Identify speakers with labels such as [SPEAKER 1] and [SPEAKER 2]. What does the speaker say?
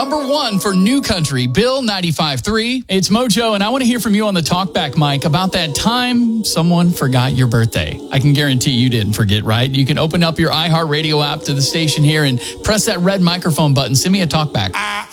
[SPEAKER 1] number one for New Country, Bill 95.3. It's Mojo, and I want to hear from you on the talkback mic about that time someone forgot your birthday. I can guarantee you didn't forget, right? You can open up your iHeartRadio app to the station here and press that red microphone button. Send me a talkback.